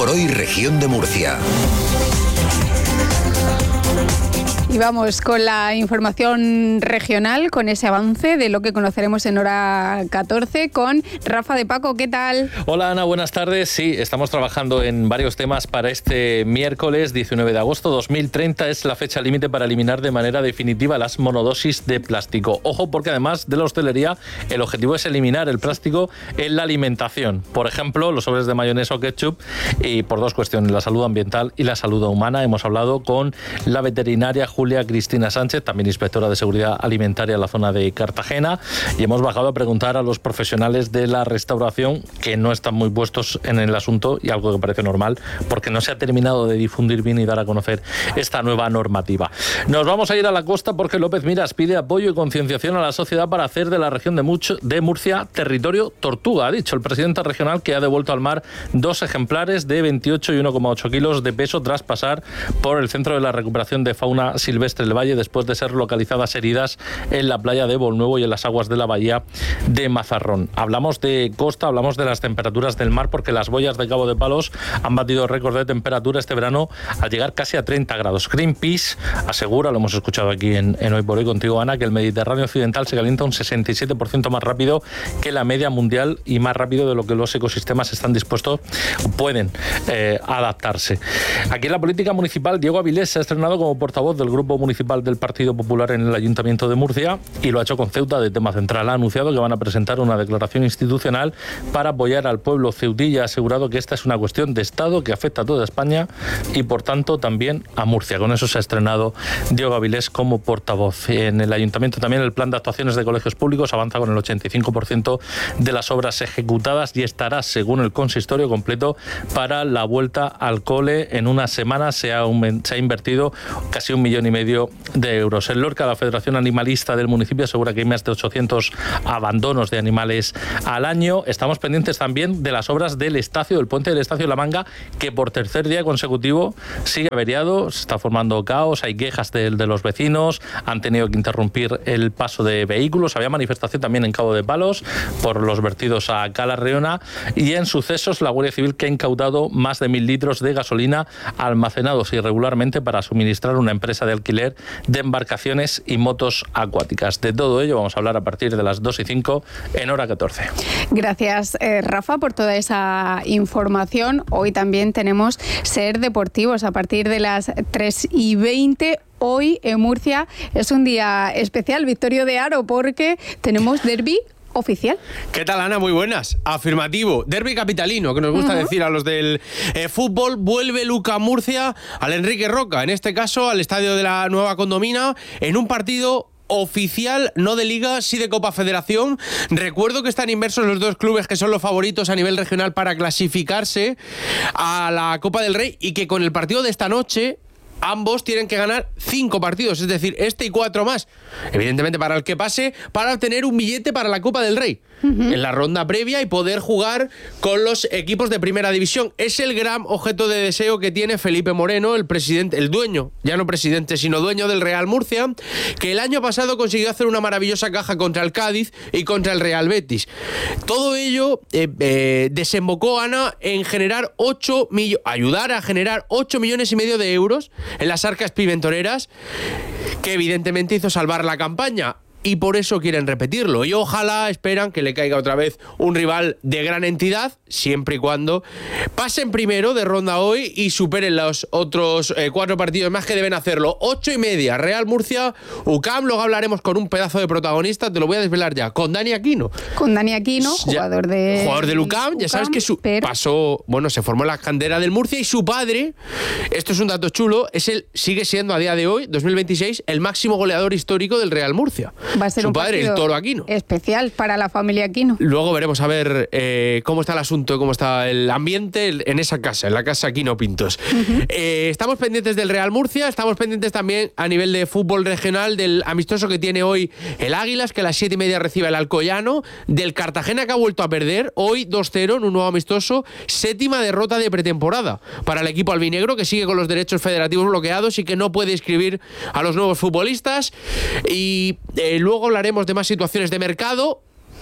por Hoy Región de Murcia. Y vamos con la información regional, con ese avance de lo que conoceremos en hora 14 con Rafa de Paco. ¿Qué tal? Hola Ana, buenas tardes. Sí, estamos trabajando en varios temas para este miércoles 19 de agosto 2030. Es la fecha límite para eliminar de manera definitiva las monodosis de plástico. Ojo, porque además de la hostelería, el objetivo es eliminar el plástico en la alimentación. Por ejemplo, los sobres de mayonesa o ketchup, y por dos cuestiones, la salud ambiental y la salud humana. Hemos hablado con la veterinaria Julia Cristina Sánchez, también inspectora de seguridad alimentaria en la zona de Cartagena, y hemos bajado a preguntar a los profesionales de la restauración, que no están muy puestos en el asunto, y algo que parece normal porque no se ha terminado de difundir bien y dar a conocer esta nueva normativa. Nos vamos a ir a la costa porque López Miras pide apoyo y concienciación a la sociedad para hacer de la región de Murcia territorio tortuga. Ha dicho el presidente regional que ha devuelto al mar 2 ejemplares de 28 y 1,8 kilos de peso tras pasar por el Centro de la Recuperación de Fauna Silvestre del Valle después de ser localizadas heridas en la playa de Bolnuevo y en las aguas de la bahía de Mazarrón. Hablamos de costa, hablamos de las temperaturas del mar, porque las boyas de Cabo de Palos han batido récord de temperatura este verano al llegar casi a 30 grados. Greenpeace asegura, lo hemos escuchado aquí en Hoy por Hoy contigo, Ana, que el Mediterráneo occidental se calienta un 67% más rápido que la media mundial y más rápido de lo que los ecosistemas están dispuestos, adaptarse. Aquí en la política municipal, Diego Avilés se ha estrenado como portavoz del Grupo Municipal del Partido Popular en el Ayuntamiento de Murcia, y lo ha hecho con Ceuta de tema central. Ha anunciado que van a presentar una declaración institucional para apoyar al pueblo ceutí y ha asegurado que esta es una cuestión de Estado que afecta a toda España y por tanto también a Murcia. Con eso se ha estrenado Diego Avilés como portavoz. En el Ayuntamiento también el plan de actuaciones de colegios públicos avanza con el 85% de las obras ejecutadas y estará, según el consistorio, completo para la vuelta al cole. En una semana se ha invertido casi 1,5 millones de euros. En Lorca, la Federación Animalista del municipio asegura que hay más de 800 abandonos de animales al año. Estamos pendientes también de las obras del Estacio, del puente del Estacio de la Manga, que por tercer día consecutivo sigue averiado, se está formando caos, hay quejas de los vecinos, han tenido que interrumpir el paso de vehículos. Había manifestación también en Cabo de Palos por los vertidos a Cala Reona, y en sucesos la Guardia Civil, que ha incautado más de 1.000 litros de gasolina almacenados irregularmente para suministrar una empresa de alquiler de embarcaciones y motos acuáticas. De todo ello vamos a hablar a partir de las 2:05 en hora 14. Gracias, Rafa, por toda esa información. Hoy también tenemos Ser Deportivos a partir de las 3:20. Hoy en Murcia es un día especial, Victorio de Haro, porque tenemos derbi oficial. ¿Qué tal, Ana? Muy buenas. Afirmativo. Derbi capitalino, que nos gusta decir a los del fútbol. Vuelve Luca Murcia al Enrique Roca, en este caso al estadio de la Nueva Condomina, en un partido oficial, no de Liga, sí de Copa Federación. Recuerdo que están inmersos los dos clubes que son los favoritos a nivel regional para clasificarse a la Copa del Rey, y que con el partido de esta noche ambos tienen que ganar 5 partidos, es decir, este y 4 más, evidentemente para el que pase, para obtener un billete para la Copa del Rey en la ronda previa y poder jugar con los equipos de primera división. Es el gran objeto de deseo que tiene Felipe Moreno, el presidente, el dueño, ya no presidente, sino dueño del Real Murcia, que el año pasado consiguió hacer una maravillosa caja contra el Cádiz y contra el Real Betis. Todo ello desembocó, Ana, en generar ayudar a generar 8,5 millones de euros en las arcas pimentoneras, que evidentemente hizo salvar la campaña. Y por eso quieren repetirlo. Y ojalá esperan que le caiga otra vez un rival de gran entidad, siempre y cuando pasen primero de ronda hoy y superen los otros 4 partidos más que deben hacerlo. 8:30, Real Murcia, UCAM. Luego hablaremos con un pedazo de protagonista, te lo voy a desvelar ya, con Dani Aquino. Con Dani Aquino, jugador del UCAM. Ya sabes que se formó en la cantera del Murcia, y su padre, esto es un dato chulo, sigue siendo a día de hoy, 2026, el máximo goleador histórico del Real Murcia. Va a ser su un padre, el Toro Aquino. Especial para la familia Aquino. Luego veremos a ver cómo está el asunto, cómo está el ambiente en esa casa, en la casa Aquino Pintos. Estamos pendientes del Real Murcia, estamos pendientes también a nivel de fútbol regional del amistoso que tiene hoy el Águilas, que a las 7:30 recibe el Alcoyano, del Cartagena, que ha vuelto a perder hoy 2-0 en un nuevo amistoso, 7ª derrota de pretemporada para el equipo albinegro, que sigue con los derechos federativos bloqueados y que no puede inscribir a los nuevos futbolistas. Y luego hablaremos de más situaciones de mercado.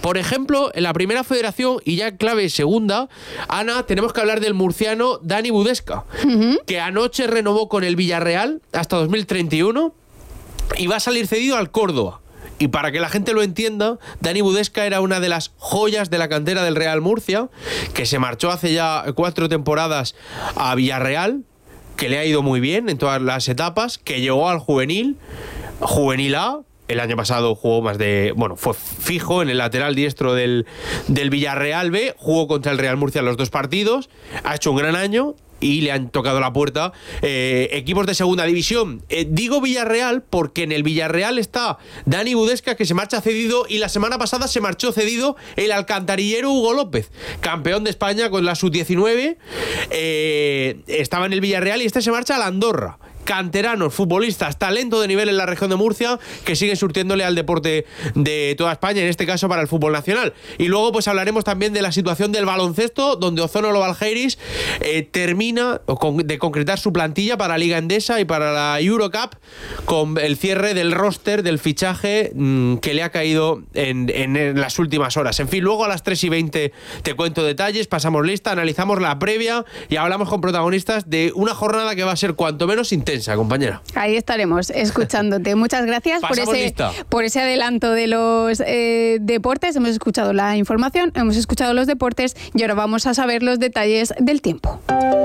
Por ejemplo, en la primera federación y ya en clave segunda, Ana, tenemos que hablar del murciano Dani Budesca, que anoche renovó con el Villarreal hasta 2031 y va a salir cedido al Córdoba. Y para que la gente lo entienda, Dani Budesca era una de las joyas de la cantera del Real Murcia, que se marchó hace ya 4 temporadas a Villarreal, que le ha ido muy bien en todas las etapas, que llegó al juvenil A. El año pasado jugó fue fijo en el lateral diestro del Villarreal B, jugó contra el Real Murcia los 2 partidos, ha hecho un gran año y le han tocado la puerta equipos de segunda división. Digo Villarreal porque en el Villarreal está Dani Budesca, que se marcha cedido, y la semana pasada se marchó cedido el alcantarillero Hugo López, campeón de España con la sub-19, estaba en el Villarreal y se marcha a la Andorra. Canteranos, futbolistas, talento de nivel en la región de Murcia, que siguen surtiéndole al deporte de toda España, en este caso para el fútbol nacional. Y luego pues hablaremos también de la situación del baloncesto, donde Ozono Lobalgeiris termina de concretar su plantilla para la Liga Endesa y para la Eurocup, con el cierre del roster, del fichaje que le ha caído en las últimas horas. En fin, luego a las 3:20 te cuento detalles, pasamos lista, analizamos la previa y hablamos con protagonistas de una jornada que va a ser cuanto menos intensa, compañera. Ahí estaremos escuchándote. Muchas gracias por ese adelanto de los deportes. Hemos escuchado la información, hemos escuchado los deportes y ahora vamos a saber los detalles del tiempo.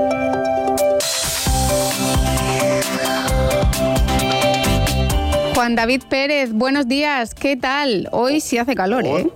Juan David Pérez, buenos días. ¿Qué tal? Hoy sí hace calor, ¿eh?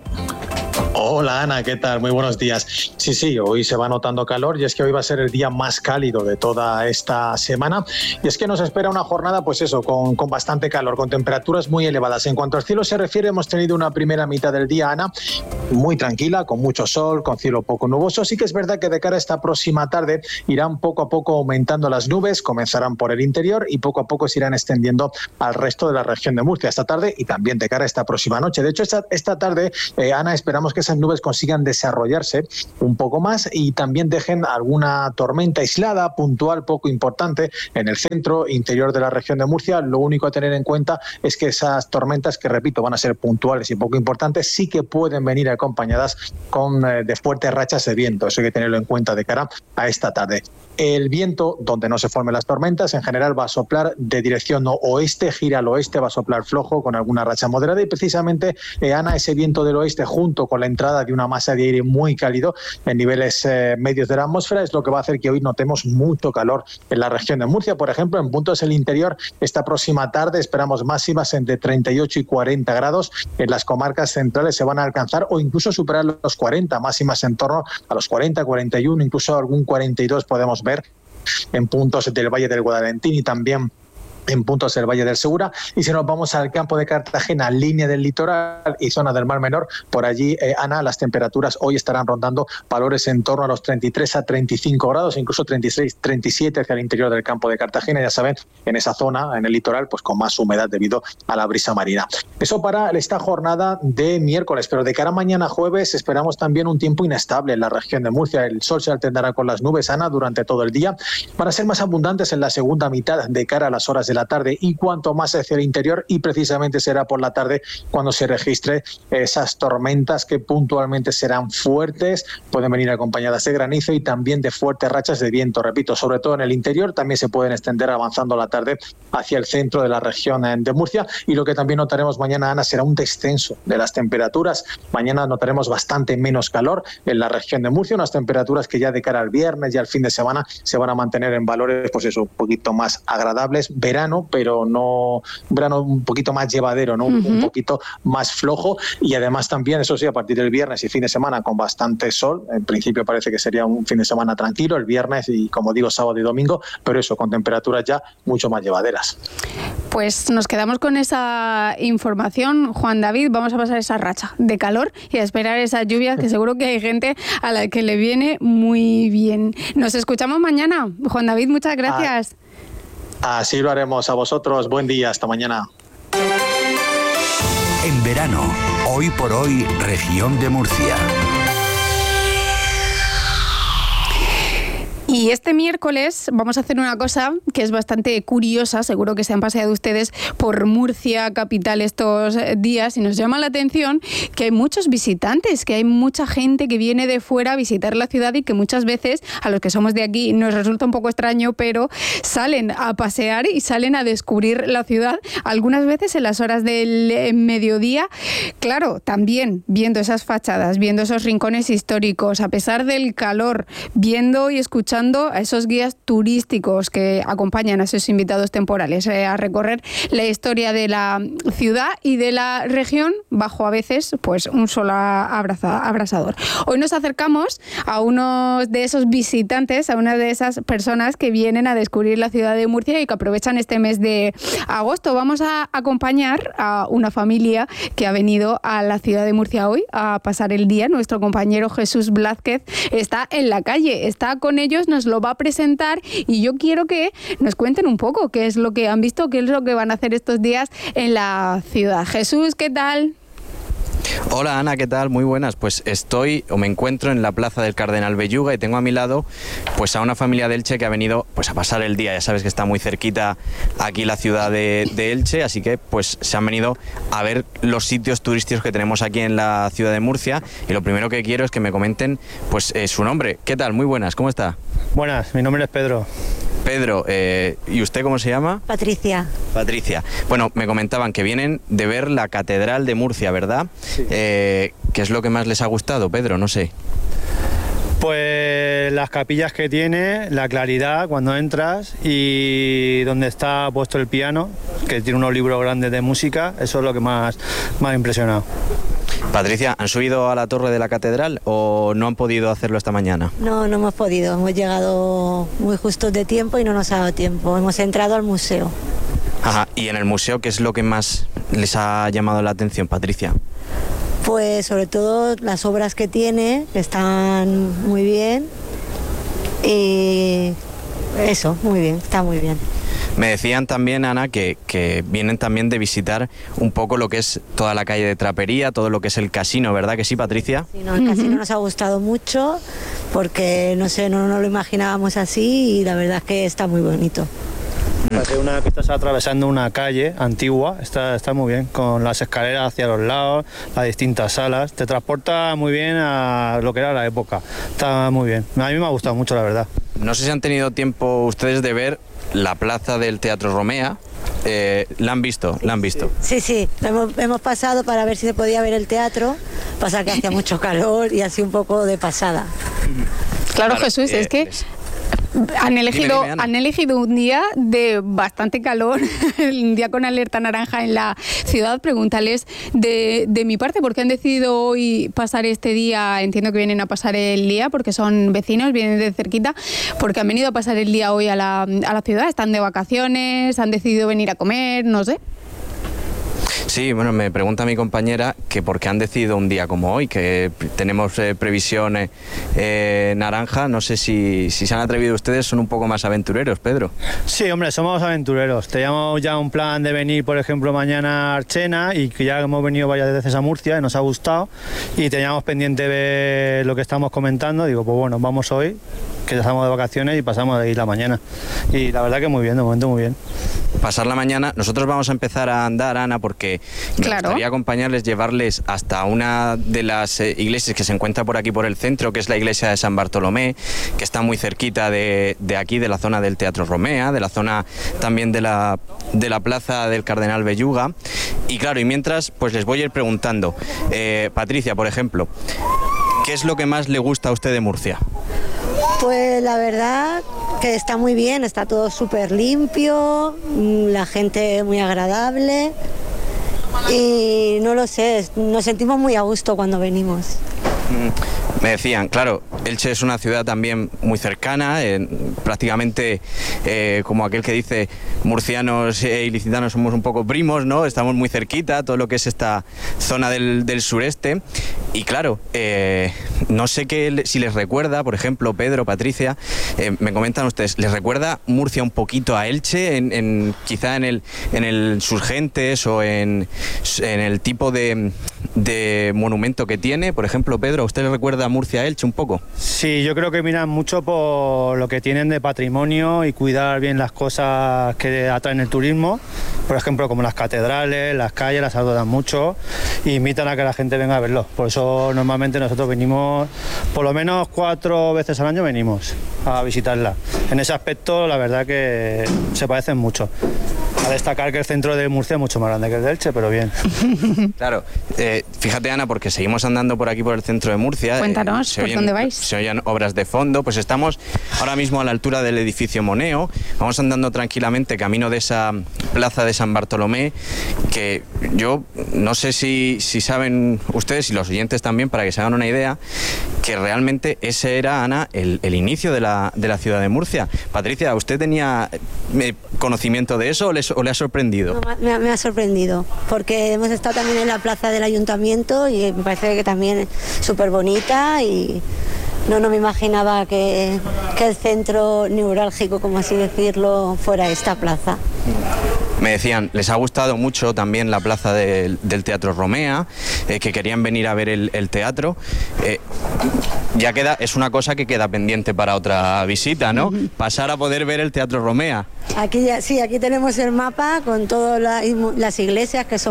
Hola Ana, ¿qué tal? Muy buenos días. Sí, hoy se va notando calor y es que hoy va a ser el día más cálido de toda esta semana y es que nos espera una jornada pues eso, con bastante calor, con temperaturas muy elevadas. En cuanto al cielo se refiere, hemos tenido una primera mitad del día, Ana, muy tranquila, con mucho sol, con cielo poco nuboso. Sí que es verdad que de cara a esta próxima tarde irán poco a poco aumentando las nubes, comenzarán por el interior y poco a poco se irán extendiendo al resto de la región de Murcia esta tarde y también de cara a esta próxima noche. De hecho, esta tarde, Ana, esperamos que esas nubes consigan desarrollarse un poco más y también dejen alguna tormenta aislada, puntual, poco importante en el centro interior de la región de Murcia. Lo único a tener en cuenta es que esas tormentas, que repito, van a ser puntuales y poco importantes, sí que pueden venir acompañadas de fuertes rachas de viento. Eso hay que tenerlo en cuenta de cara a esta tarde. El viento, donde no se formen las tormentas, en general va a soplar de dirección oeste, gira al oeste, va a soplar flojo con alguna racha moderada y precisamente, Ana, ese viento del oeste junto con la entrada de una masa de aire muy cálido en niveles medios de la atmósfera es lo que va a hacer que hoy notemos mucho calor en la región de Murcia. Por ejemplo, en puntos del interior, esta próxima tarde esperamos máximas entre 38 y 40 grados. En las comarcas centrales se van a alcanzar o incluso superar los 40, máximas en torno a los 40, 41, incluso algún 42 podemos ver en puntos del Valle del Guadalentín y también en puntos del Valle del Segura. Y si nos vamos al campo de Cartagena, línea del litoral y zona del Mar Menor, por allí, Ana, las temperaturas hoy estarán rondando valores en torno a los 33 a 35 grados, incluso 36, 37 hacia el interior del campo de Cartagena, ya saben, en esa zona, en el litoral, pues con más humedad debido a la brisa marina. Eso para esta jornada de miércoles, pero de cara a mañana jueves esperamos también un tiempo inestable en la región de Murcia. El sol se alternará con las nubes, Ana, durante todo el día. Van a ser más abundantes en la segunda mitad de cara a las horas de la tarde y cuanto más hacia el interior, y precisamente será por la tarde cuando se registre esas tormentas que puntualmente serán fuertes, pueden venir acompañadas de granizo y también de fuertes rachas de viento, repito, sobre todo en el interior. También se pueden extender avanzando la tarde hacia el centro de la región de Murcia, y lo que también notaremos mañana, Ana, será un descenso de las temperaturas. Mañana notaremos bastante menos calor en la región de Murcia, unas temperaturas que ya de cara al viernes y al fin de semana se van a mantener en valores, pues eso, un poquito más agradables, verano, pero no verano un poquito más llevadero, ¿no? Un poquito más flojo, y además también, eso sí, a partir del viernes y fin de semana con bastante sol. En principio parece que sería un fin de semana tranquilo el viernes y, como digo, sábado y domingo, pero eso, con temperaturas ya mucho más llevaderas. Pues nos quedamos con esa información, Juan David. Vamos a pasar esa racha de calor y a esperar esas lluvias, que seguro que hay gente a la que le viene muy bien. Nos escuchamos mañana. Juan David, muchas gracias. Así lo haremos. A vosotros, buen día, hasta mañana. En verano, hoy por hoy, región de Murcia. Y este miércoles vamos a hacer una cosa que es bastante curiosa, seguro que se han paseado ustedes por Murcia capital estos días y nos llama la atención que hay muchos visitantes, que hay mucha gente que viene de fuera a visitar la ciudad y que muchas veces a los que somos de aquí nos resulta un poco extraño, pero salen a pasear y salen a descubrir la ciudad, algunas veces en las horas del mediodía. Claro, también viendo esas fachadas, viendo esos rincones históricos, a pesar del calor, viendo y escuchando a esos guías turísticos que acompañan a esos invitados temporales a recorrer la historia de la ciudad y de la región bajo a veces pues un sol abrasador. Hoy nos acercamos a uno de esos visitantes, a una de esas personas que vienen a descubrir la ciudad de Murcia y que aprovechan este mes de agosto. Vamos a acompañar a una familia que ha venido a la ciudad de Murcia hoy a pasar el día. Nuestro compañero Jesús Blázquez está en la calle, está con ellos, nos lo va a presentar y yo quiero que nos cuenten un poco qué es lo que han visto, qué es lo que van a hacer estos días en la ciudad. Jesús, ¿qué tal? Hola Ana, ¿qué tal? Muy buenas. Pues me encuentro en la plaza del Cardenal Belluga y tengo a mi lado pues a una familia de Elche que ha venido pues a pasar el día. Ya sabes que está muy cerquita aquí la ciudad de Elche, así que pues se han venido a ver los sitios turísticos que tenemos aquí en la ciudad de Murcia y lo primero que quiero es que me comenten pues su nombre. ¿Qué tal? Muy buenas, ¿cómo está? Buenas, mi nombre es Pedro. Pedro, ¿y usted cómo se llama? Patricia. Patricia. Bueno, me comentaban que vienen de ver la Catedral de Murcia, ¿verdad? Sí. ¿Qué es lo que más les ha gustado, Pedro? No sé. Pues las capillas que tiene, la claridad cuando entras y donde está puesto el piano, que tiene unos libros grandes de música, eso es lo que más me ha impresionado. Patricia, ¿han subido a la torre de la catedral o no han podido hacerlo esta mañana? No hemos podido, hemos llegado muy justos de tiempo y no nos ha dado tiempo, hemos entrado al museo. Ajá, ¿y en el museo qué es lo que más les ha llamado la atención, Patricia? Pues sobre todo las obras que tiene, que están muy bien y eso, muy bien, está muy bien. Me decían también, Ana, que vienen también de visitar un poco lo que es toda la calle de Trapería, todo lo que es el casino, ¿verdad que sí, Patricia? Sí, no, el casino nos ha gustado mucho porque, no sé, no lo imaginábamos así y la verdad es que está muy bonito. Parece una que estás atravesando una calle antigua, está muy bien, con las escaleras hacia los lados, las distintas salas, te transporta muy bien a lo que era la época, está muy bien. A mí me ha gustado mucho, la verdad. No sé si han tenido tiempo ustedes de ver la plaza del Teatro Romea. ¿La han visto? Sí, hemos pasado para ver si se podía ver el teatro, pasa que hacía mucho calor y así un poco de pasada. Claro, Jesús, es que han elegido un día de bastante calor, un día con alerta naranja en la ciudad. Pregúntales de mi parte por qué han decidido hoy pasar este día. Entiendo que vienen a pasar el día porque son vecinos, vienen de cerquita, porque han venido a pasar el día hoy a la ciudad. Están de vacaciones, han decidido venir a comer, no sé. Sí, bueno, me pregunta mi compañera que por qué han decidido un día como hoy, que tenemos previsión naranja. No sé si se han atrevido ustedes, son un poco más aventureros, Pedro. Sí, hombre, somos aventureros. Teníamos ya un plan de venir, por ejemplo, mañana a Archena y que ya hemos venido varias veces a Murcia y nos ha gustado y teníamos pendiente ver lo que estamos comentando. Digo, pues bueno, vamos hoy, que ya estamos de vacaciones y pasamos de ir la mañana. Y la verdad que muy bien, de momento muy bien. Pasar la mañana. Nosotros vamos a empezar a andar, Ana, porque me gustaría acompañarles, llevarles hasta una de las iglesias que se encuentra por aquí por el centro, que es la iglesia de San Bartolomé, que está muy cerquita de aquí, de la zona del Teatro Romea, de la zona también de la plaza del Cardenal Belluga. Y claro, y mientras pues les voy a ir preguntando, Patricia, por ejemplo, ¿qué es lo que más le gusta a usted de Murcia? Pues la verdad que está muy bien, está todo súper limpio, la gente muy agradable y no lo sé, nos sentimos muy a gusto cuando venimos. Me decían, claro, Elche es una ciudad también muy cercana, prácticamente como aquel que dice murcianos e ilicitanos somos un poco primos, ¿no? Estamos muy cerquita, todo lo que es esta zona del sureste. Y claro, no sé si les recuerda, por ejemplo, Pedro, Patricia, me comentan ustedes, ¿les recuerda Murcia un poquito a Elche, quizá en el Surgentes o en el tipo de monumento que tiene? Por ejemplo, Pedro, ¿a usted le recuerda recuerda a Murcia-Elche un poco? Sí, yo creo que miran mucho por lo que tienen de patrimonio y cuidar bien las cosas que atraen el turismo. Por ejemplo, como las catedrales, las calles, las adoran mucho e invitan a que la gente venga a verlos. Por eso normalmente nosotros venimos, por lo menos 4 veces al año venimos a visitarla. En ese aspecto, la verdad que se parecen mucho. A destacar que el centro de Murcia es mucho más grande que el de Elche, pero bien. Claro, fíjate, Ana, porque seguimos andando por aquí por el centro de Murcia. Cuéntanos, ¿por dónde vais? Se oyen obras de fondo, pues estamos ahora mismo a la altura del edificio Moneo, vamos andando tranquilamente camino de esa plaza de San Bartolomé, que yo no sé si saben ustedes y los oyentes también, para que se hagan una idea, que realmente ese era, Ana, el inicio de la ciudad de Murcia. Patricia, ¿usted tenía conocimiento de eso o le ha sorprendido? No, me ha sorprendido, porque hemos estado también en la plaza del ayuntamiento y me parece que también es súper bonita y no me imaginaba que el centro neurálgico, como así decirlo, fuera esta plaza. Me decían, les ha gustado mucho también la plaza del Teatro Romea, que querían venir a ver el teatro. Ya es una cosa que queda pendiente para otra visita, ¿no? Pasar a poder ver el Teatro Romea. Aquí tenemos el mapa con todas las iglesias, que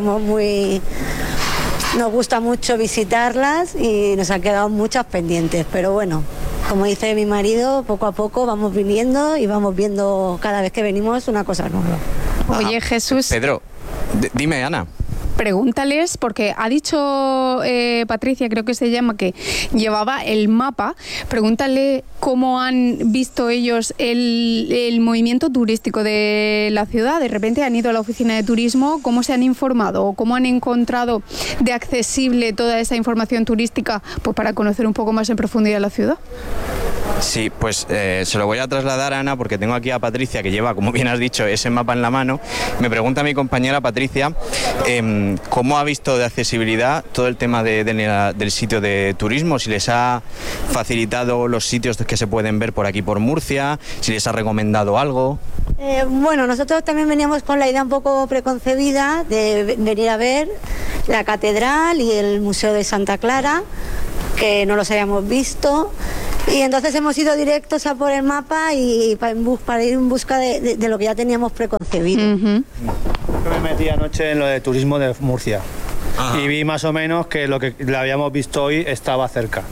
nos gusta mucho visitarlas y nos han quedado muchas pendientes, pero bueno, como dice mi marido, poco a poco vamos viniendo y vamos viendo cada vez que venimos una cosa nueva. Oye, Jesús. Pedro, dime, Ana. Pregúntales, porque ha dicho Patricia, creo que se llama, que llevaba el mapa. Pregúntale cómo han visto ellos el movimiento turístico de la ciudad. De repente han ido a la oficina de turismo, ¿cómo se han informado o cómo han encontrado de accesible toda esa información turística, pues para conocer un poco más en profundidad la ciudad? Sí, pues se lo voy a trasladar a Ana, porque tengo aquí a Patricia, que lleva, como bien has dicho, ese mapa en la mano. Me pregunta mi compañera Patricia cómo ha visto de accesibilidad todo el tema del sitio de turismo, si les ha facilitado los sitios que se pueden ver por aquí por Murcia, si les ha recomendado algo. Bueno, nosotros también veníamos con la idea un poco preconcebida de venir a ver la catedral y el Museo de Santa Clara, que no los habíamos visto. Y entonces hemos ido directos a por el mapa y para ir en busca de lo que ya teníamos preconcebido. Me metí anoche en lo de turismo de Murcia. Ajá. Y vi más o menos que lo que le habíamos visto hoy estaba cerca.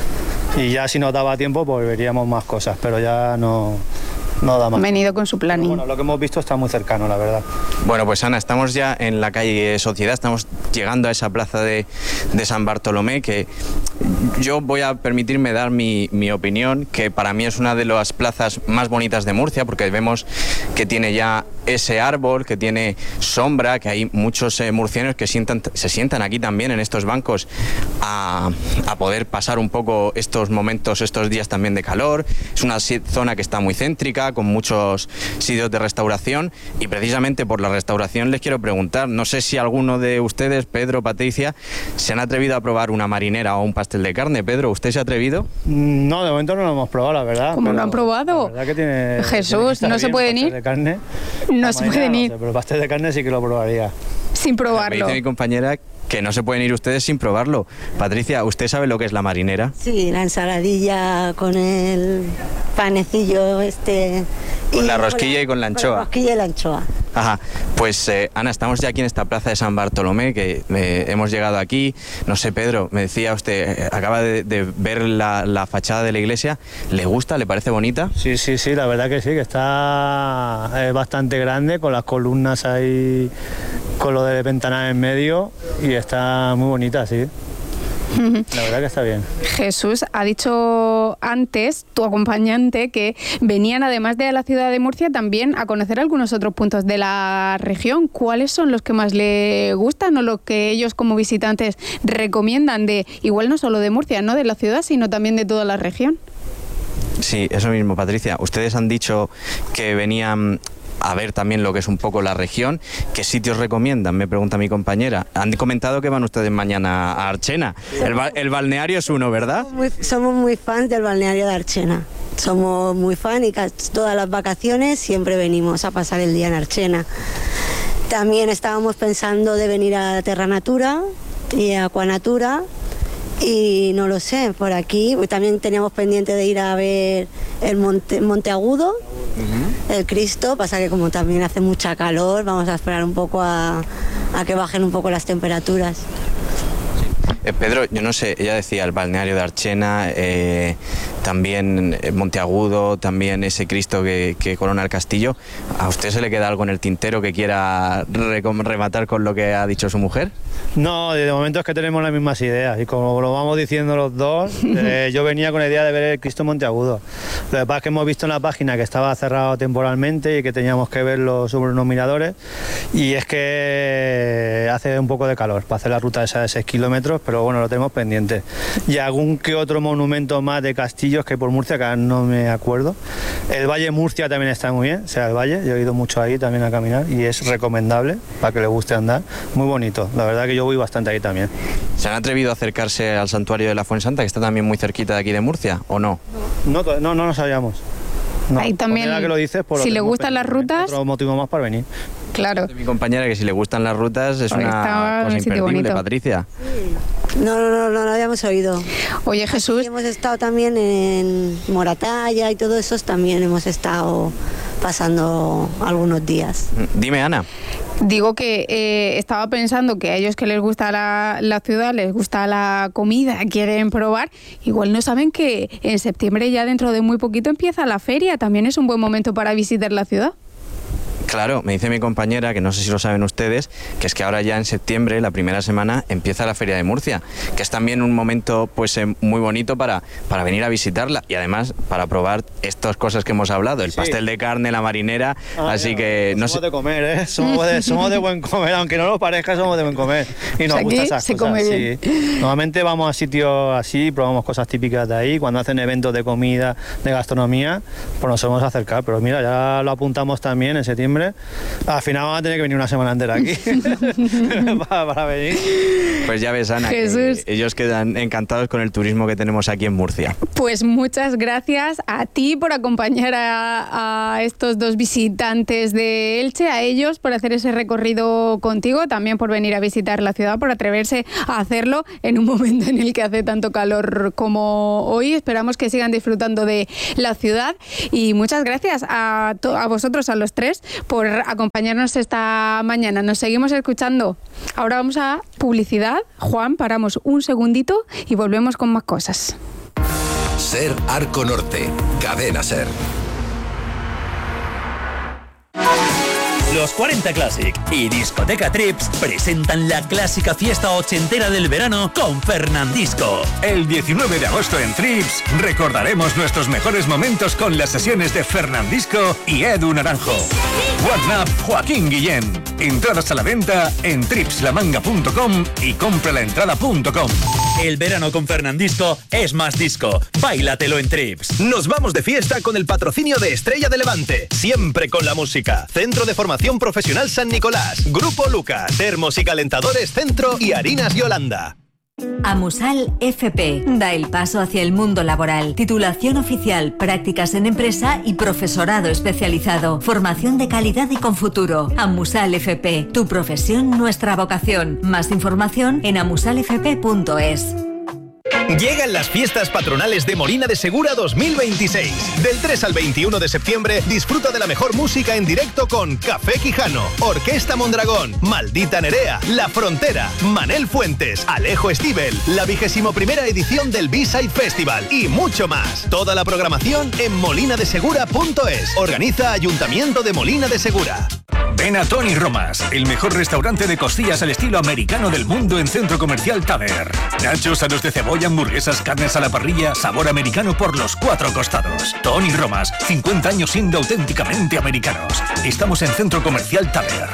Y ya si nos daba tiempo pues veríamos más cosas, pero ya no da más. Venido con su planning. Bueno, lo que hemos visto está muy cercano, la verdad. Bueno, pues Ana, estamos ya en la calle Sociedad, estamos llegando a esa plaza de San Bartolomé, que yo voy a permitirme dar mi opinión, que para mí es una de las plazas más bonitas de Murcia, porque vemos que tiene ya ese árbol, que tiene sombra, que hay muchos murcianos que se sientan aquí también en estos bancos a poder pasar un poco estos momentos, estos días también de calor. Es una zona que está muy céntrica, con muchos sitios de restauración, y precisamente por la restauración les quiero preguntar, no sé si alguno de ustedes, Pedro, Patricia, se han atrevido a probar una marinera o un pastel de carne. Pedro, ¿usted se ha atrevido? No, de momento no lo hemos probado, la verdad. ¿Cómo no han probado? La verdad que tiene, Jesús, tiene ¿no se pueden ir? De carne. No se pueden ir. No sé, pero el pastel de carne sí que lo probaría. Sin probarlo. Me dice mi compañera que no se pueden ir ustedes sin probarlo. Patricia, ¿usted sabe lo que es la marinera? Sí, la ensaladilla con el panecillo con la rosquilla y con la anchoa. Con la rosquilla y la anchoa. Ajá, pues Ana, estamos ya aquí en esta plaza de San Bartolomé, que hemos llegado aquí. No sé, Pedro, me decía usted, acaba de ver la fachada de la iglesia. ¿Le gusta? ¿Le parece bonita? Sí, la verdad que sí, que está bastante grande, con las columnas ahí, con lo de ventanal en medio, y está muy bonita, sí. La verdad que está bien. Jesús, ha dicho antes tu acompañante que venían, además de a la ciudad de Murcia, también a conocer algunos otros puntos de la región. ¿Cuáles son los que más le gustan o los que ellos como visitantes recomiendan, de igual no solo de Murcia, no de la ciudad, sino también de toda la región? Sí, eso mismo, Patricia. Ustedes han dicho que venían a ver también lo que es un poco la región. ¿Qué sitios recomiendan? Me pregunta mi compañera. Han comentado que van ustedes mañana a Archena. El balneario es uno, ¿verdad? Somos muy fans del balneario de Archena. Somos muy fans y todas las vacaciones siempre venimos a pasar el día en Archena. También estábamos pensando de venir a Terra Natura y a Aquanatura, Y no lo sé, por aquí también teníamos pendiente de ir a ver el Monte Agudo, el Cristo, pasa que como también hace mucha calor, vamos a esperar un poco a que bajen un poco las temperaturas. Pedro, yo no sé, ella decía el balneario de Archena, también Monteagudo, también ese Cristo que corona el castillo. ¿A usted se le queda algo en el tintero que quiera rematar con lo que ha dicho su mujer? No, de momento es que tenemos las mismas ideas y como lo vamos diciendo los dos, yo venía con la idea de ver el Cristo Monteagudo. Lo que pasa es que hemos visto en la página que estaba cerrado temporalmente y que teníamos que verlo sobre unos miradores, y es que hace un poco de calor para hacer la ruta esa de 6 kilómetros, pero bueno, lo tenemos pendiente. Y algún que otro monumento más de castillos que por Murcia, que no me acuerdo. El Valle Murcia también está muy bien, o sea, el Valle, yo he ido mucho ahí también a caminar y es recomendable para que le guste andar, muy bonito, la verdad que yo voy bastante ahí también. ¿Se han atrevido a acercarse al santuario de la Fuensanta, que está también muy cerquita de aquí de Murcia, o no? No nos sabíamos. No. Ahí también, que lo dices, si le gustan las rutas... Otro motivo más para venir. Claro. Mi compañera, que si le gustan las rutas es una cosa imperdible, Patricia. Sí. No habíamos oído. Oye, Jesús... Aquí hemos estado también en Moratalla y todo eso, también hemos estado pasando algunos días. Dime, Ana. Digo que estaba pensando que a ellos que les gusta la ciudad, les gusta la comida, quieren probar, igual no saben que en septiembre, ya dentro de muy poquito, empieza la feria. También es un buen momento para visitar la ciudad. Claro, me dice mi compañera, que no sé si lo saben ustedes, que es que ahora ya en septiembre, la primera semana, empieza la Feria de Murcia, que es también un momento pues muy bonito para venir a visitarla y además para probar estas cosas que hemos hablado, el pastel de carne, la marinera, así que no sé. Somos de comer, ¿eh? Somos de buen comer, aunque no lo parezca, somos de buen comer y nos gusta esas cosas. Come bien. Sí. Normalmente vamos a sitios así, probamos cosas típicas de ahí, cuando hacen eventos de comida, de gastronomía, pues nos vamos a acercar, pero mira, ya lo apuntamos también en septiembre. Al final vamos a tener que venir una semana entera aquí para venir. Pues ya ves, Ana, que ellos quedan encantados con el turismo que tenemos aquí en Murcia. Pues muchas gracias a ti por acompañar a estos dos visitantes de Elche, a ellos por hacer ese recorrido contigo, también por venir a visitar la ciudad, por atreverse a hacerlo en un momento en el que hace tanto calor como hoy. Esperamos que sigan disfrutando de la ciudad y muchas gracias a vosotros, a los tres, por acompañarnos esta mañana. Nos seguimos escuchando. Ahora vamos a publicidad. Juan, paramos un segundito y volvemos con más cosas. Ser Arco Norte, Cadena Ser. Los 40 Classic y Discoteca Trips presentan la clásica fiesta ochentera del verano con Fernandisco. El 19 de agosto en Trips recordaremos nuestros mejores momentos con las sesiones de Fernandisco y Edu Naranjo. One Up Joaquín Guillén. Entradas a la venta en tripslamanga.com y compralaentrada.com. El verano con Fernandisco es más disco. Báilatelo en Trips. Nos vamos de fiesta con el patrocinio de Estrella de Levante. Siempre con la música. Centro de Formación Profesional San Nicolás. Grupo Luca. Termos y calentadores Centro y Harinas Yolanda. Amusal FP da el paso hacia el mundo laboral. Titulación oficial, prácticas en empresa y profesorado especializado. Formación de calidad y con futuro. Amusal FP, tu profesión, nuestra vocación. Más información en amusalfp.es. Llegan las fiestas patronales de Molina de Segura 2026. Del 3 al 21 de septiembre disfruta de la mejor música en directo con Café Quijano, Orquesta Mondragón, Maldita Nerea, La Frontera, Manel Fuentes, Alejo Stivel, la 21ª edición del B-Side Festival y mucho más. Toda la programación en molinadesegura.es. Organiza Ayuntamiento de Molina de Segura. Ven a Tony Romas, el mejor restaurante de costillas al estilo americano del mundo en Centro Comercial Taver. Nachos, aros de cebolla, hamburguesas, carnes a la parrilla, sabor americano por los 4 costados. Tony Romas, 50 años siendo auténticamente americanos. Estamos en Centro Comercial Taver.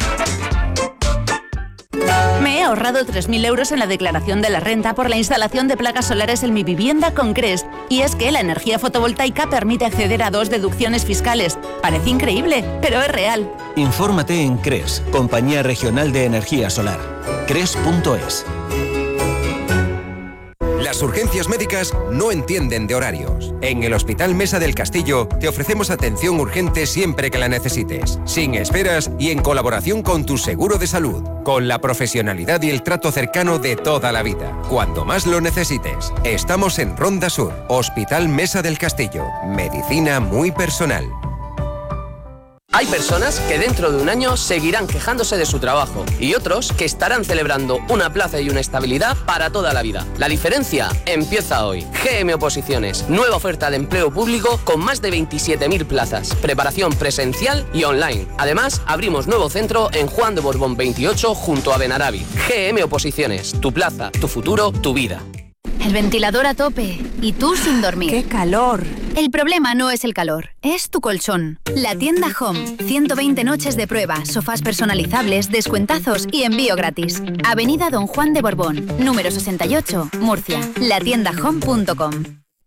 Me he ahorrado 3.000 euros en la declaración de la renta por la instalación de placas solares en mi vivienda con CRES. Y es que la energía fotovoltaica permite acceder a 2 deducciones fiscales. Parece increíble, pero es real. Infórmate en CRES, Compañía Regional de Energía Solar. CRES.es. Las urgencias médicas no entienden de horarios. En el Hospital Mesa del Castillo te ofrecemos atención urgente siempre que la necesites, sin esperas y en colaboración con tu seguro de salud, con la profesionalidad y el trato cercano de toda la vida, cuando más lo necesites. Estamos en Ronda Sur, Hospital Mesa del Castillo. Medicina muy personal. Hay personas que dentro de un año seguirán quejándose de su trabajo y otros que estarán celebrando una plaza y una estabilidad para toda la vida. La diferencia empieza hoy. GM Oposiciones, nueva oferta de empleo público con más de 27.000 plazas, preparación presencial y online. Además, abrimos nuevo centro en Juan de Borbón 28 junto a Benarabi. GM Oposiciones, tu plaza, tu futuro, tu vida. El ventilador a tope y tú sin dormir. ¡Qué calor! El problema no es el calor, es tu colchón. La tienda Home. 120 noches de prueba, sofás personalizables, descuentazos y envío gratis. Avenida Don Juan de Borbón, número 68, Murcia. latiendahome.com.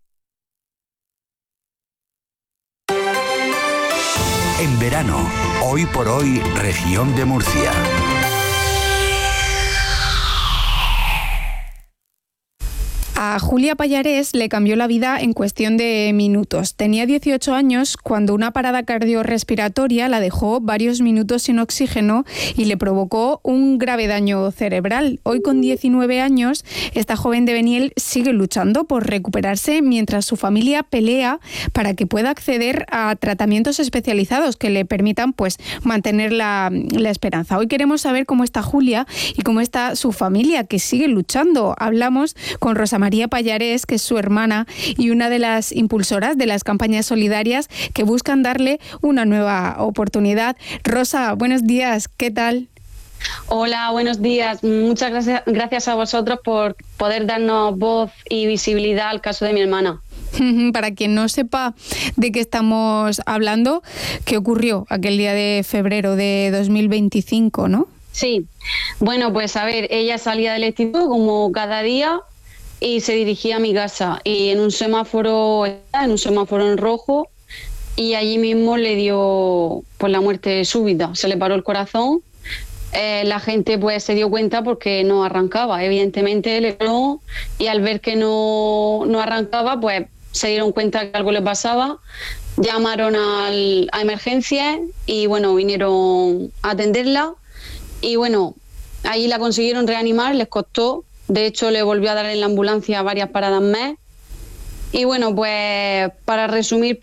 En verano, hoy por hoy, región de Murcia. A Julia Pallarés le cambió la vida en cuestión de minutos. Tenía 18 años cuando una parada cardiorrespiratoria la dejó varios minutos sin oxígeno y le provocó un grave daño cerebral. Hoy, con 19 años, esta joven de Beniel sigue luchando por recuperarse mientras su familia pelea para que pueda acceder a tratamientos especializados que le permitan mantener la esperanza. Hoy queremos saber cómo está Julia y cómo está su familia, que sigue luchando. Hablamos con Rosa María Pallarés, que es su hermana y una de las impulsoras de las campañas solidarias que buscan darle una nueva oportunidad. Rosa, buenos días, ¿qué tal? Hola, buenos días. Muchas gracias a vosotros por poder darnos voz y visibilidad al caso de mi hermana. Para quien no sepa de qué estamos hablando, ¿qué ocurrió aquel día de febrero de 2025, no? Sí, bueno, pues a ver, ella salía del instituto como cada día y se dirigía a mi casa, y en un semáforo en rojo, y allí mismo le dio la muerte súbita, se le paró el corazón. La gente se dio cuenta porque no arrancaba, evidentemente le paró, y al ver que no arrancaba, se dieron cuenta que algo le pasaba, llamaron a emergencias y vinieron a atenderla, y ahí la consiguieron reanimar, les costó. De hecho, le volvió a dar en la ambulancia varias paradas más. Y para resumir,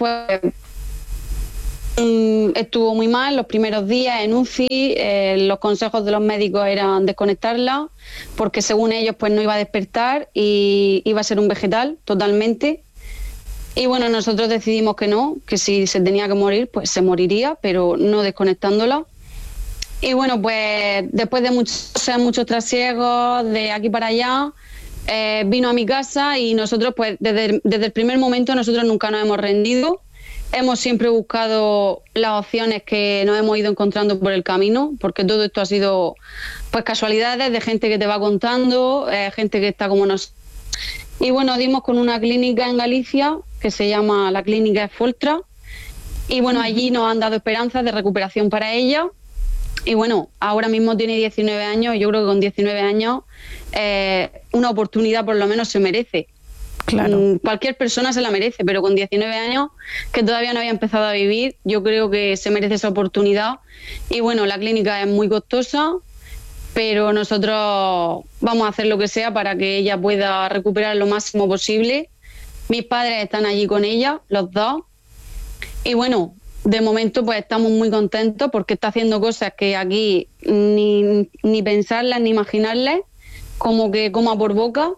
estuvo muy mal los primeros días en UCI. Los consejos de los médicos eran desconectarla, porque según ellos no iba a despertar y iba a ser un vegetal totalmente. Y nosotros decidimos que no, que si se tenía que morir, se moriría, pero no desconectándola. Y después de muchos trasiegos de aquí para allá, vino a mi casa, y nosotros desde el primer momento nosotros nunca nos hemos rendido. Hemos siempre buscado las opciones que nos hemos ido encontrando por el camino, porque todo esto ha sido casualidades de gente que te va contando, gente que está como nosotros. Y dimos con una clínica en Galicia que se llama la Clínica Foltra, y allí nos han dado esperanzas de recuperación para ella. Y ahora mismo tiene 19 años, yo creo que con 19 años una oportunidad por lo menos se merece. Claro. Cualquier persona se la merece, pero con 19 años, que todavía no había empezado a vivir, yo creo que se merece esa oportunidad. Y la clínica es muy costosa, pero nosotros vamos a hacer lo que sea para que ella pueda recuperar lo máximo posible. Mis padres están allí con ella, los dos. Y de momento estamos muy contentos porque está haciendo cosas que aquí ni pensarlas ni imaginarlas, como que coma por boca,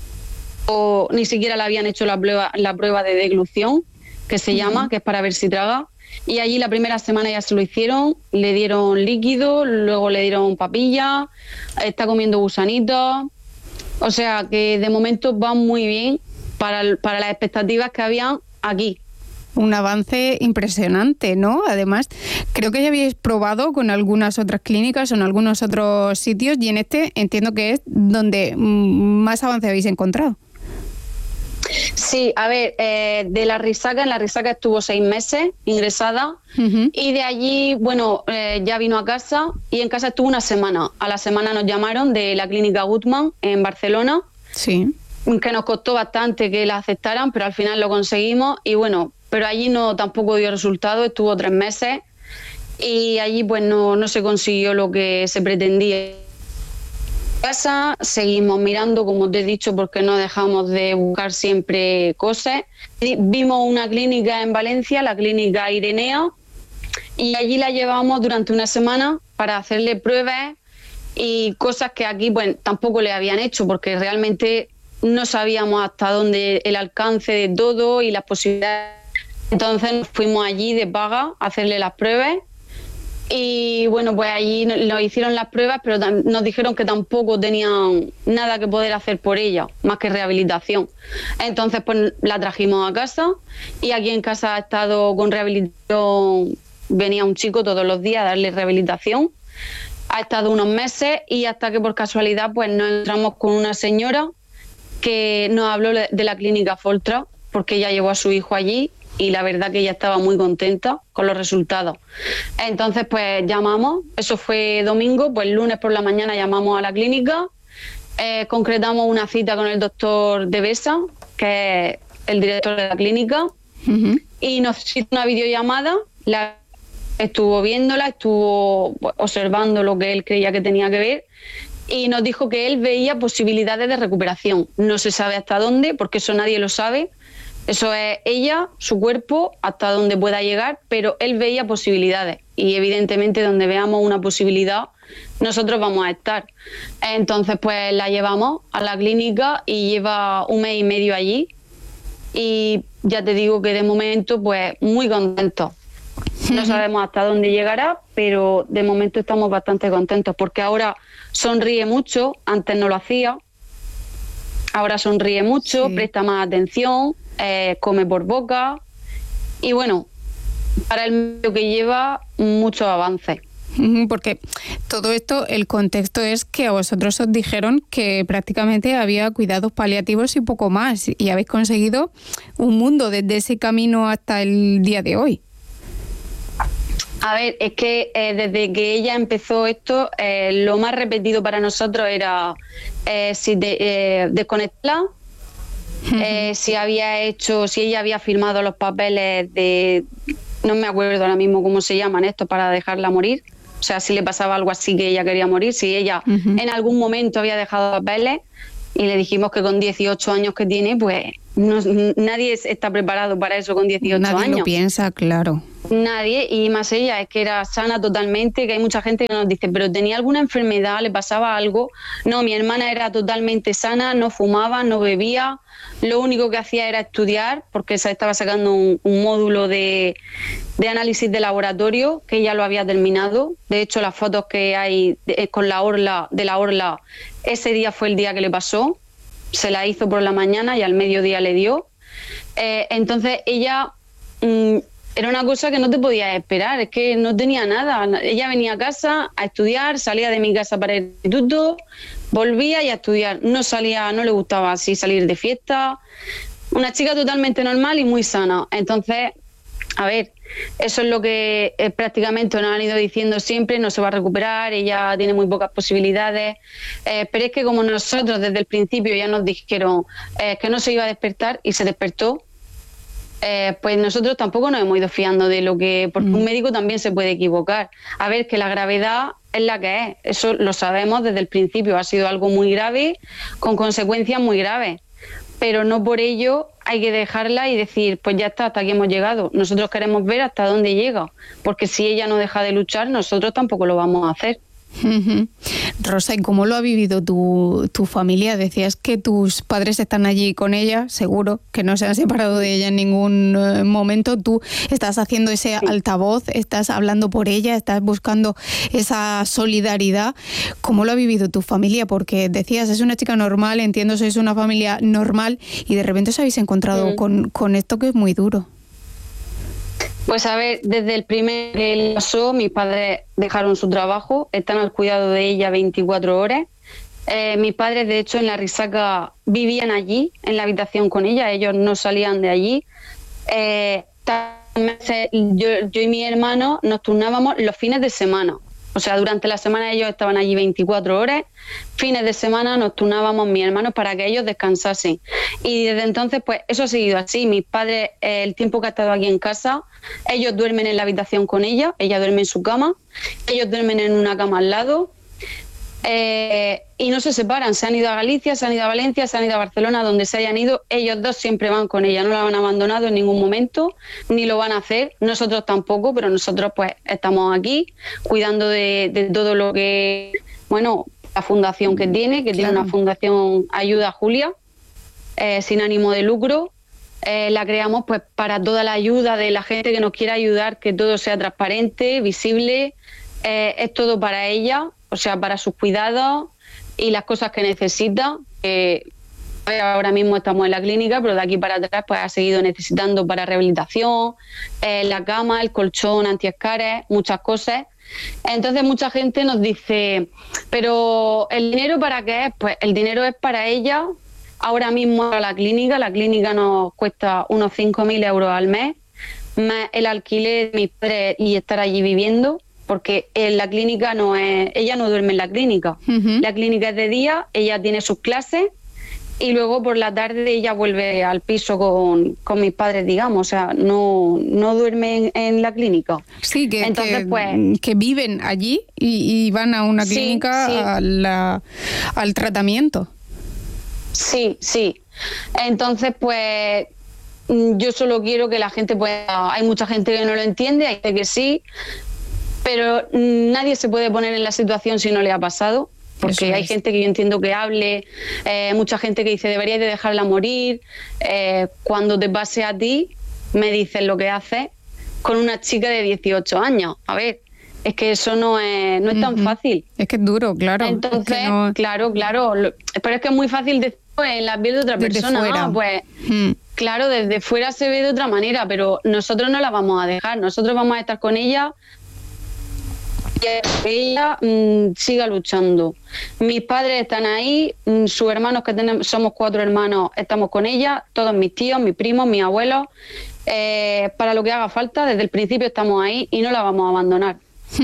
o ni siquiera le habían hecho la prueba de deglución, que se llama, que es para ver si traga. Y allí la primera semana ya se lo hicieron, le dieron líquido, luego le dieron papilla, está comiendo gusanitos. O sea que de momento va muy bien para las expectativas que habían aquí. Un avance impresionante, ¿no? Además, creo que ya habéis probado con algunas otras clínicas o en algunos otros sitios, y en este entiendo que es donde más avance habéis encontrado. Sí, a ver, de la Risaca, en la Risaca estuvo 6 meses ingresada, y de allí, ya vino a casa, y en casa estuvo una semana. A la semana nos llamaron de la clínica Gutmann en Barcelona. Sí. que nos costó bastante que la aceptaran, pero al final lo conseguimos y bueno, pero allí tampoco dio resultado, estuvo 3 meses y allí pues no se consiguió lo que se pretendía. En casa seguimos mirando, como te he dicho, porque no dejamos de buscar siempre cosas. Vimos una clínica en Valencia, la clínica Irenea, y allí la llevamos durante una semana para hacerle pruebas y cosas que aquí pues tampoco le habían hecho, porque realmente no sabíamos hasta dónde el alcance de todo y las posibilidades. Entonces nos fuimos allí de paga a hacerle las pruebas y bueno, pues allí nos hicieron las pruebas, pero nos dijeron que tampoco tenían nada que poder hacer por ella, más que rehabilitación. Entonces pues la trajimos a casa y aquí en casa ha estado con rehabilitación, venía un chico todos los días a darle rehabilitación. Ha estado unos meses y hasta que por casualidad pues nos encontramos con una señora que nos habló de la clínica Foltra, porque ella llevó a su hijo allí y la verdad que ella estaba muy contenta con los resultados. Entonces pues llamamos, eso fue domingo, pues el lunes por la mañana llamamos a la clínica, concretamos una cita con el doctor Devesa, que es el director de la clínica, y nos hizo una videollamada, estuvo viéndola, estuvo observando lo que él creía que tenía que ver y nos dijo que él veía posibilidades de recuperación. No se sabe hasta dónde, porque eso nadie lo sabe. Eso es ella, su cuerpo, hasta donde pueda llegar, pero él veía posibilidades y evidentemente donde veamos una posibilidad nosotros vamos a estar. Entonces pues la llevamos a la clínica y lleva 1 mes y medio allí y ya te digo que de momento pues muy contentos. No sabemos hasta dónde llegará, pero de momento estamos bastante contentos porque ahora sonríe mucho, antes no lo hacía, ahora sonríe mucho, presta más atención, come por boca y bueno, para el medio que lleva, muchos avances. Porque todo esto, el contexto es que a vosotros os dijeron que prácticamente había cuidados paliativos y poco más y habéis conseguido un mundo desde ese camino hasta el día de hoy. A ver, es que desde que ella empezó esto, lo más repetido para nosotros era desconectarla, si ella había firmado los papeles de, no me acuerdo ahora mismo cómo se llaman estos, para dejarla morir. O sea, si le pasaba algo así que ella quería morir, si ella en algún momento había dejado papeles y le dijimos que con 18 años que tiene, pues nadie está preparado para eso con 18 años. Nadie lo piensa, claro. Nadie, y más ella, es que era sana totalmente, que hay mucha gente que nos dice, pero ¿tenía alguna enfermedad? ¿Le pasaba algo? No, mi hermana era totalmente sana, no fumaba, no bebía, lo único que hacía era estudiar, porque se estaba sacando un módulo de análisis de laboratorio, que ya lo había terminado. De hecho, las fotos que hay con la orla, ese día fue el día que le pasó, se la hizo por la mañana y al mediodía le dio. Entonces ella... era una cosa que no te podías esperar, es que no tenía nada. Ella venía a casa a estudiar, salía de mi casa para el instituto, volvía y a estudiar. No salía, no le gustaba así salir de fiesta. Una chica totalmente normal y muy sana. Entonces, a ver, eso es lo que prácticamente nos han ido diciendo siempre, no se va a recuperar, ella tiene muy pocas posibilidades. Pero es que como nosotros desde el principio ya nos dijeron que no se iba a despertar y se despertó, pues nosotros tampoco nos hemos ido fiando de lo que... Porque un médico también se puede equivocar. A ver, que la gravedad es la que es. Eso lo sabemos desde el principio. Ha sido algo muy grave, con consecuencias muy graves. Pero no por ello hay que dejarla y decir, pues ya está, hasta aquí hemos llegado. Nosotros queremos ver hasta dónde llega. Porque si ella no deja de luchar, nosotros tampoco lo vamos a hacer. Rosa, ¿y cómo lo ha vivido tu familia? Decías que tus padres están allí con ella, seguro, que no se han separado de ella en ningún momento. Tú estás haciendo ese altavoz, estás hablando por ella, estás buscando esa solidaridad. ¿Cómo lo ha vivido tu familia? Porque decías, es una chica normal, entiendo, sois una familia normal y de repente os habéis encontrado con esto que es muy duro. Pues a ver, desde el primer que le pasó, mis padres dejaron su trabajo, están al cuidado de ella 24 horas. Mis padres, de hecho, en la Risaca vivían allí, en la habitación con ella, ellos no salían de allí. Yo y mi hermano nos turnábamos los fines de semana. O sea, durante la semana ellos estaban allí 24 horas, fines de semana nos turnábamos mis hermanos para que ellos descansasen. Y desde entonces, pues eso ha seguido así. Mis padres, el tiempo que ha estado aquí en casa, ellos duermen en la habitación con ella duerme en su cama, ellos duermen en una cama al lado. Y no se separan, se han ido a Galicia, se han ido a Valencia, se han ido a Barcelona, donde se hayan ido, ellos dos siempre van con ella, no la han abandonado en ningún momento, ni lo van a hacer, nosotros tampoco, pero nosotros pues estamos aquí cuidando de todo lo que, bueno, la fundación que tiene una fundación Ayuda a Julia, sin ánimo de lucro. La creamos pues para toda la ayuda de la gente que nos quiera ayudar, que todo sea transparente, visible, es todo para ella. O sea, para sus cuidados y las cosas que necesita. Ahora mismo estamos en la clínica, pero de aquí para atrás pues ha seguido necesitando para rehabilitación, la cama, el colchón, antiescares, muchas cosas. Entonces mucha gente nos dice, ¿pero el dinero para qué es? Pues el dinero es para ella. Ahora mismo la clínica nos cuesta unos 5.000 euros al mes, más el alquiler de mis padres y estar allí viviendo. Porque en la clínica ella no duerme en la clínica. La clínica es de día, ella tiene sus clases y luego por la tarde ella vuelve al piso con mis padres, digamos. O sea, no duerme en la clínica. Sí, que viven allí y van a una clínica sí. al tratamiento. Sí. Entonces, pues yo solo quiero que la gente pueda... Hay mucha gente que no lo entiende, hay gente que sí... Pero nadie se puede poner en la situación si no le ha pasado, porque hay gente que yo entiendo que hable, mucha gente que dice deberías de dejarla morir, cuando te pase a ti me dices lo que haces con una chica de 18 años. A ver, es que eso no es tan fácil. Es que es duro, claro. Entonces, claro, pero es que es muy fácil decirlo en la piel de otra persona. Fuera. ¿No? Pues claro, desde fuera se ve de otra manera, pero nosotros no la vamos a dejar, nosotros vamos a estar con ella, que ella siga luchando. Mis padres están ahí, sus hermanos que tenemos, somos 4 hermanos, estamos con ella, todos mis tíos, mis primos, mis abuelos, para lo que haga falta, desde el principio estamos ahí y no la vamos a abandonar.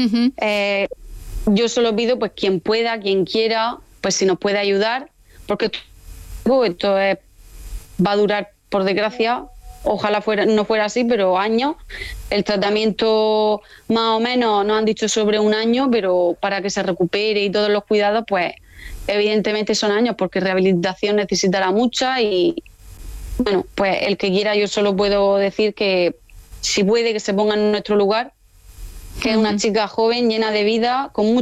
Yo solo pido pues quien pueda, quien quiera, pues si nos puede ayudar, porque esto va a durar, por desgracia, ojalá no fuera así, pero años. El tratamiento más o menos nos han dicho sobre 1 año, pero para que se recupere y todos los cuidados, pues evidentemente son años, porque rehabilitación necesitará mucha y bueno, pues el que quiera, yo solo puedo decir que si puede que se ponga en nuestro lugar, que es una chica joven, llena de vida, con